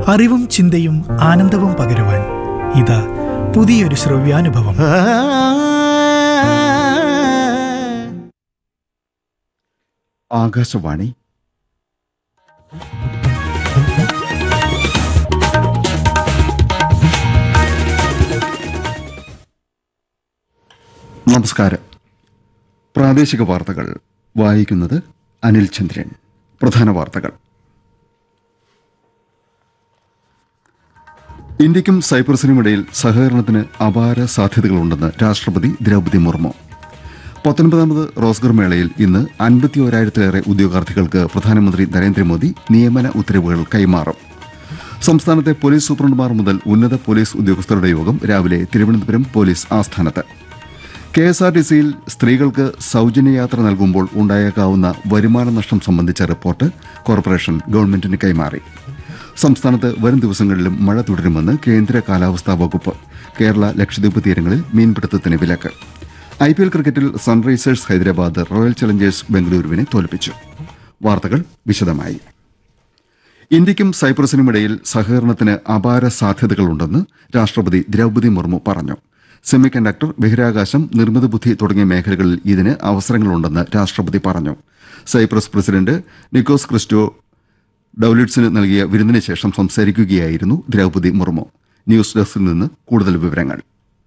അറിവും ചിന്തയും ആനന്ദവും പകരുവാൻ ഇതാ പുതിയൊരു ശ്രവ്യാനുഭവം. ആകാശവാണി. നമസ്കാരം. പ്രാദേശിക വാർത്തകൾ വായിക്കുന്നത് അനിൽ ചന്ദ്രൻ. പ്രധാന വാർത്തകൾ. ഇന്ത്യക്കും സൈപ്രസിനുമിടയിൽ സഹകരണത്തിന് അപാര സാധ്യതകളുണ്ടെന്ന് രാഷ്ട്രപതി ദ്രൌപദി മുർമു. 19ാമത് റോസ്ഗർ മേളയിൽ ഇന്ന് 51,000-ലേറെ ഉദ്യോഗാർത്ഥികൾക്ക് പ്രധാനമന്ത്രി നരേന്ദ്രമോദി നിയമന ഉത്തരവുകൾ കൈമാറും. സംസ്ഥാനത്തെ പോലീസ് സൂപ്രണ്ടുമാർ മുതൽ ഉന്നത പോലീസ് ഉദ്യോഗസ്ഥരുടെ യോഗം രാവിലെ തിരുവനന്തപുരം പോലീസ് ആസ്ഥാനത്ത്. കെഎസ്ആർടിസിയിൽ സ്ത്രീകൾക്ക് സൌജന്യയാത്ര നൽകുമ്പോൾ ഉണ്ടായേക്കാവുന്ന വരുമാന നഷ്ടം സംബന്ധിച്ച റിപ്പോർട്ട് കോർപ്പറേഷൻ ഗവൺമെന്റിന് കൈമാറി. സംസ്ഥാനത്ത് വരും ദിവസങ്ങളിലും മഴ തുടരുമെന്ന് കേന്ദ്ര കാലാവസ്ഥാ വകുപ്പ്. കേരള ലക്ഷദ്വീപ് തീരങ്ങളിൽ മീൻപിടുത്തത്തിന് വിലക്ക്. IPL ക്രിക്കറ്റിൽ സൺറൈസേഴ്സ് ഹൈദരാബാദ് റോയൽ ചലഞ്ചേഴ്സ് ബംഗളൂരുവിനെ തോൽപ്പിച്ചു. വാർത്തകൾ വിശദമായി. ഇന്ത്യക്കും സൈപ്രസിനുമിടയിൽ സഹകരണത്തിന് അപാര സാധ്യതകളുണ്ടെന്ന് രാഷ്ട്രപതി ദ്രൌപദി മുർമു പറഞ്ഞു. സെമി കണ്ടക്ടർ, ബഹിരാകാശം, നിർമ്മിത ബുദ്ധി തുടങ്ങിയ മേഖലകളിൽ ഇതിന് അവസരങ്ങളുണ്ടെന്ന് രാഷ്ട്രപതി പറഞ്ഞു. സൈപ്രസ് പ്രസിഡന്റ് നിക്കോസ് ക്രിസ്റ്റോ ഡൌലിഡ്സിന് നൽകിയ വിരുന്നിന് ശേഷം സംസാരിക്കുകയായിരുന്നു ദ്രൌപദി മുർമു. ന്യൂസ് ഡെസ്കിൽ നിന്ന് കൂടുതൽ വിവരങ്ങൾ.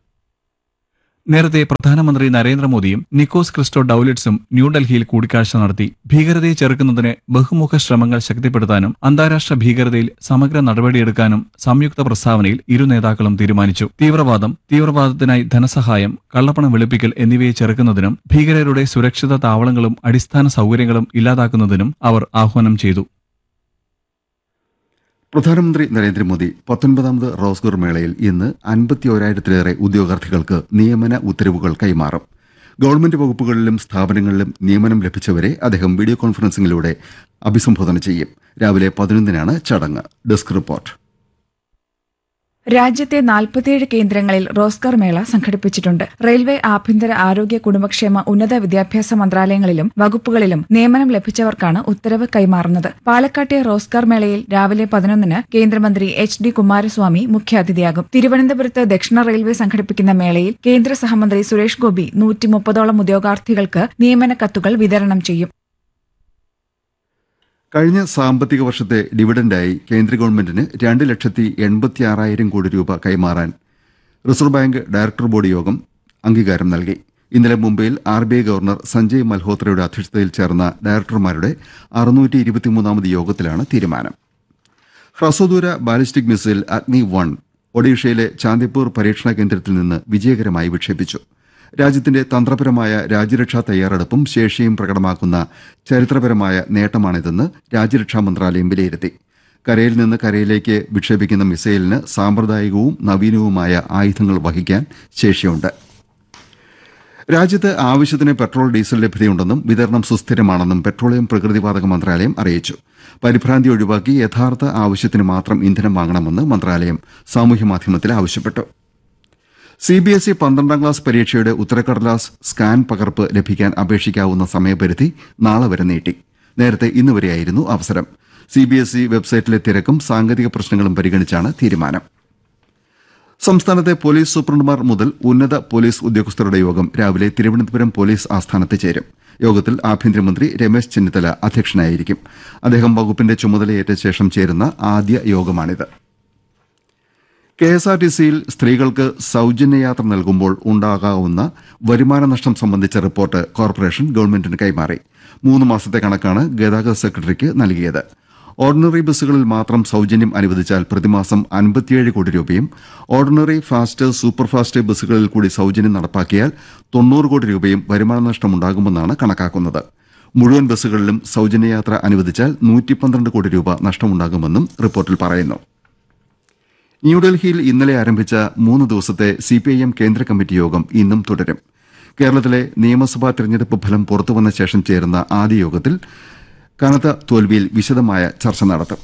നേരത്തെ പ്രധാനമന്ത്രി നരേന്ദ്രമോദിയും നിക്കോസ് ക്രിസ്റ്റോ ഡൌലിഡ്സും ന്യൂഡൽഹിയിൽ കൂടിക്കാഴ്ച നടത്തി. ഭീകരതയെ ചെറുക്കുന്നതിന് ബഹുമുഖ ശ്രമങ്ങൾ ശക്തിപ്പെടുത്താനും അന്താരാഷ്ട്ര ഭീകരതയിൽ സമഗ്ര നടപടിയെടുക്കാനും സംയുക്ത പ്രസ്താവനയിൽ ഇരു നേതാക്കളും തീരുമാനിച്ചു. തീവ്രവാദത്തിനായി ധനസഹായം, കള്ളപ്പണം വെളുപ്പിക്കൽ എന്നിവയെ ചെറുക്കുന്നതിനും ഭീകരരുടെ സുരക്ഷിത താവളങ്ങളും അടിസ്ഥാന സൌകര്യങ്ങളും ഇല്ലാതാക്കുന്നതിനും അവർ ആഹ്വാനം ചെയ്തു. പ്രധാനമന്ത്രി നരേന്ദ്രമോദി 19ാമത് റോസ്ഗർ മേളയിൽ ഇന്ന് 51,000-ലേറെ ഉദ്യോഗാർത്ഥികൾക്ക് നിയമന ഉത്തരവുകൾ കൈമാറും. ഗവൺമെന്റ് വകുപ്പുകളിലും സ്ഥാപനങ്ങളിലും നിയമനം ലഭിച്ചവരെ അദ്ദേഹം വീഡിയോ കോൺഫറൻസിംഗിലൂടെ അഭിസംബോധന ചെയ്യും. രാവിലെ 11-നാണ് ചടങ്ങ്. Desk report. രാജ്യത്തെ 47 കേന്ദ്രങ്ങളിൽ റോസ്ഗർ മേള സംഘടിപ്പിച്ചിട്ടുണ്ട്. റെയിൽവേ, ആഭ്യന്തര, ആരോഗ്യ, കുടുംബക്ഷേമ, ഉന്നത വിദ്യാഭ്യാസ മന്ത്രാലയങ്ങളിലും വകുപ്പുകളിലും നിയമനം ലഭിച്ചവർക്കാണ് ഉത്തരവ് കൈമാറുന്നത്. പാലക്കാട്ടെ റോസ്ഗർ മേളയിൽ രാവിലെ 11-ന് കേന്ദ്രമന്ത്രി HD കുമാരസ്വാമി മുഖ്യാതിഥിയാകും. തിരുവനന്തപുരത്ത് ദക്ഷിണ റെയിൽവേ സംഘടിപ്പിക്കുന്ന മേളയിൽ കേന്ദ്ര സഹമന്ത്രി സുരേഷ് ഗോപി 130ഓളം ഉദ്യോഗാർത്ഥികൾക്ക് നിയമന കത്തുകൾ വിതരണം ചെയ്യും. കഴിഞ്ഞ സാമ്പത്തിക വർഷത്തെ ഡിവിഡന്റായി കേന്ദ്ര ഗവൺമെന്റിന് 2,86,000 കോടി രൂപ കൈമാറാൻ റിസർവ് ബാങ്ക് ഡയറക്ടർ ബോർഡ് യോഗം അംഗീകാരം നൽകി. ഇന്നലെ മുംബൈയിൽ RBI ഗവർണർ സഞ്ജയ് മൽഹോത്രയുടെ അധ്യക്ഷതയിൽ ചേർന്ന ഡയറക്ടർമാരുടെ 623ാമത് യോഗത്തിലാണ് തീരുമാനം. ഹ്രസ്വദൂര ബാലിസ്റ്റിക് മിസൈൽ അഗ്നി-1 ഒഡീഷയിലെ ചാന്ദിപ്പൂർ പരീക്ഷണ കേന്ദ്രത്തിൽ നിന്ന് വിജയകരമായി വിക്ഷേപിച്ചു. രാജ്യത്തിന്റെ തന്ത്രപരമായ രാജ്യരക്ഷാ തയ്യാറെടുപ്പും ശേഷിയും പ്രകടമാക്കുന്ന ചരിത്രപരമായ നേട്ടമാണിതെന്ന് രാജ്യരക്ഷാ മന്ത്രാലയം വിലയിരുത്തി. കരയിൽ നിന്ന് കരയിലേക്ക് വിക്ഷേപിക്കുന്ന മിസൈലിന് സാമ്പ്രദായികവും നവീനവുമായ ആയുധങ്ങൾ വഹിക്കാൻ ശേഷിയുണ്ട്. രാജ്യത്ത് ആവശ്യത്തിന് പെട്രോൾ, ഡീസൽ ലഭ്യതയുണ്ടെന്നും വിതരണം സുസ്ഥിരമാണെന്നും പെട്രോളിയം പ്രകൃതിവാതക മന്ത്രാലയം അറിയിച്ചു. പരിഭ്രാന്തി ഒഴിവാക്കി യഥാർത്ഥ ആവശ്യത്തിന് മാത്രം ഇന്ധനം വാങ്ങണമെന്ന് മന്ത്രാലയം സാമൂഹ്യമാധ്യമത്തിൽ ആവശ്യപ്പെട്ടു. CBSE 12ാം ക്ലാസ് പരീക്ഷയുടെ ഉത്തരക്കടലാസ് സ്കാൻ പകർപ്പ് ലഭിക്കാൻ അപേക്ഷിക്കാവുന്ന സമയപരിധി നാളെ വരെ നീട്ടി. നേരത്തെ ഇന്ന് വരെയായിരുന്നു അവസരം. CBSE വെബ്സൈറ്റിലെ തിരക്കും സാങ്കേതിക പ്രശ്നങ്ങളും പരിഗണിച്ചാണ് തീരുമാനം. സംസ്ഥാനത്തെ പോലീസ് സൂപ്രണ്ടുമാർ മുതൽ ഉന്നത പോലീസ് ഉദ്യോഗസ്ഥരുടെ യോഗം രാവിലെ തിരുവനന്തപുരം പോലീസ് ആസ്ഥാനത്ത് ചേരും. യോഗത്തിൽ ആഭ്യന്തരമന്ത്രി രമേശ് ചെന്നിത്തല അധ്യക്ഷനായിരിക്കും. അദ്ദേഹം വകുപ്പിന്റെ ചുമതലയേറ്റ ശേഷം ചേരുന്ന ആദ്യ യോഗമാണിത്. കെഎസ്ആർടിസിയിൽ സ്ത്രീകൾക്ക് സൌജന്യയാത്ര നൽകുമ്പോൾ ഉണ്ടാകാവുന്ന വരുമാന നഷ്ടം സംബന്ധിച്ച റിപ്പോർട്ട് കോർപ്പറേഷൻ ഗവൺമെന്റിന് കൈമാറി. 3 മാസത്തെ കണക്കാണ് ഗതാഗത സെക്രട്ടറിക്ക് നൽകിയത്. ഓർഡിനറി ബസ്സുകളിൽ മാത്രം സൌജന്യം അനുവദിച്ചാൽ പ്രതിമാസം 57 കോടി രൂപയും ഓർഡിനറി, ഫാസ്റ്റ്, സൂപ്പർഫാസ്റ്റ് ബസ്സുകളിൽ കൂടി സൌജന്യം നടപ്പാക്കിയാൽ 90 കോടി രൂപയും വരുമാന നഷ്ടമുണ്ടാകുമെന്നാണ് കണക്കാക്കുന്നത്. മുഴുവൻ ബസ്സുകളിലും സൌജന്യയാത്ര അനുവദിച്ചാൽ 112 കോടി രൂപ നഷ്ടമുണ്ടാകുമെന്നും റിപ്പോർട്ടിൽ പറയുന്നു. ന്യൂഡൽഹിയിൽ ഇന്നലെ ആരംഭിച്ച 3 ദിവസത്തെ CPIM കേന്ദ്ര കമ്മിറ്റി യോഗം ഇന്നും തുടരും. കേരളത്തിലെ നിയമസഭാ തെരഞ്ഞെടുപ്പ് ഫലം പുറത്തുവന്ന ശേഷം ചേരുന്ന ആദ്യ യോഗത്തിൽ കനത്ത തോൽവിയിൽ വിശദമായ ചർച്ച നടത്തും.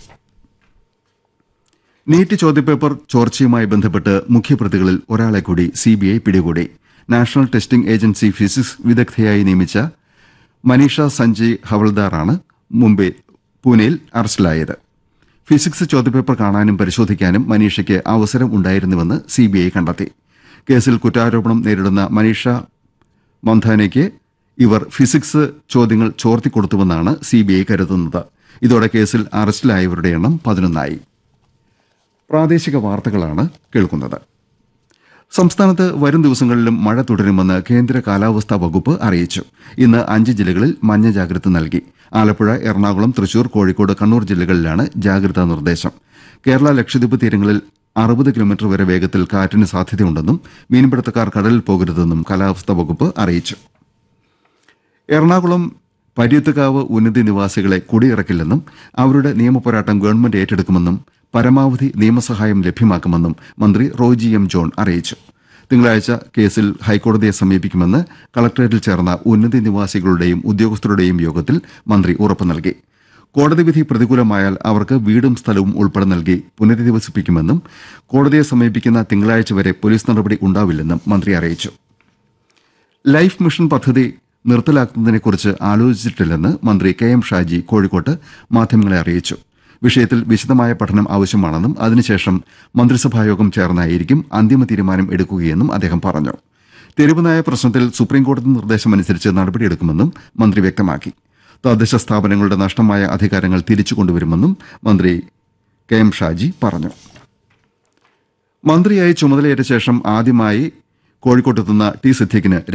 നീറ്റ് ചോദ്യപേപ്പർ ചോർച്ചയുമായി ബന്ധപ്പെട്ട് മുഖ്യപ്രതികളിൽ ഒരാളെ കൂടി CBI പിടികൂടി. നാഷണൽ ടെസ്റ്റിംഗ് ഏജൻസി ഫിസിക്സ് വിദഗ്ധയായി നിയമിച്ച മനീഷ സഞ്ജയ് ഹവൽദാറാണ് പൂനെയിൽ അറസ്റ്റിലായത്. ഫിസിക്സ് ചോദ്യപേപ്പർ കാണാനും പരിശോധിക്കാനും മനീഷയ്ക്ക് അവസരം ഉണ്ടായിരുന്നുവെന്ന് സിബിഐ കണ്ടെത്തി. കേസിൽ കുറ്റാരോപണം നേരിടുന്ന മനീഷ മന്ധാനയ്ക്ക് ഇവർ ഫിസിക്സ് ചോദ്യങ്ങൾ ചോർത്തിക്കൊടുത്തുവെന്നാണ് സിബിഐ കരുതുന്നത്. ഇതോടെ കേസിൽ അറസ്റ്റിലായവരുടെ എണ്ണം 11ആയി. പ്രാദേശിക വാർത്തകളാണ് കേൾക്കുന്നത്. സംസ്ഥാനത്ത് വരും ദിവസങ്ങളിലും മഴ തുടരുമെന്ന് കേന്ദ്ര കാലാവസ്ഥാ വകുപ്പ് അറിയിച്ചു. ഇന്ന് 5 ജില്ലകളിൽ മഞ്ഞ ജാഗ്രത നൽകി. ആലപ്പുഴ, എറണാകുളം, തൃശൂർ, കോഴിക്കോട്, കണ്ണൂർ ജില്ലകളിലാണ് ജാഗ്രതാ നിർദ്ദേശം. കേരള ലക്ഷദ്വീപ് തീരങ്ങളിൽ 60 കിലോമീറ്റർ വരെ വേഗത്തിൽ കാറ്റിന് സാധ്യതയുണ്ടെന്നും മീൻപിടുത്തക്കാർ കടലിൽ പോകരുതെന്നും കാലാവസ്ഥാ വകുപ്പ് അറിയിച്ചു. എറണാകുളം പര്യത്തുകാവ് ഉന്നതി നിവാസികളെ കുടിയിറക്കില്ലെന്നും അവരുടെ നിയമപോരാട്ടം ഗവൺമെന്റ് ഏറ്റെടുക്കുമെന്നും പരമാവധി നിയമസഹായം ലഭ്യമാക്കുമെന്നും മന്ത്രി റോജി എം ജോൺ അറിയിച്ചു. തിങ്കളാഴ്ച കേസിൽ ഹൈക്കോടതിയെ സമീപിക്കുമെന്ന് കളക്ടറേറ്റിൽ ചേർന്ന ഉന്നതി നിവാസികളുടെയും ഉദ്യോഗസ്ഥരുടെയും യോഗത്തിൽ മന്ത്രി ഉറപ്പു നൽകി. കോടതി വിധി പ്രതികൂലമായാൽ അവർക്ക് വീടും സ്ഥലവും ഉൾപ്പെടെ നൽകി പുനരധിവസിപ്പിക്കുമെന്നും കോടതിയെ സമീപിക്കുന്ന തിങ്കളാഴ്ച വരെ പോലീസ് നടപടി ഉണ്ടാവില്ലെന്നും മന്ത്രി അറിയിച്ചു. ലൈഫ് മിഷൻ പദ്ധതി നിർത്തലാക്കുന്നതിനെക്കുറിച്ച് ആലോചിച്ചിട്ടില്ലെന്ന് മന്ത്രി കെ എം ഷാജി കോഴിക്കോട്ട് മാധ്യമങ്ങളെ അറിയിച്ചു. വിഷയത്തിൽ വിശദമായ പഠനം ആവശ്യമാണെന്നും അതിനുശേഷം മന്ത്രിസഭായോഗം ചേർന്നായിരിക്കും അന്തിമ തീരുമാനം എടുക്കുകയെന്നും അദ്ദേഹം പറഞ്ഞു. തെരുവുനായ പ്രശ്നത്തിൽ സുപ്രീംകോടതി നിർദ്ദേശമനുസരിച്ച് നടപടിയെടുക്കുമെന്നും മന്ത്രി വ്യക്തമാക്കി. തദ്ദേശ സ്ഥാപനങ്ങളുടെ നഷ്ടമായ അധികാരങ്ങൾ തിരിച്ചുകൊണ്ടുവരുമെന്നും മന്ത്രി കെ എം ഷാജി പറഞ്ഞു. മന്ത്രിയായി ചുമതലയേറ്റ ശേഷം ആദ്യമായി കോഴിക്കോട്ടെത്തുന്ന ടി സിദ്ദീഖിന്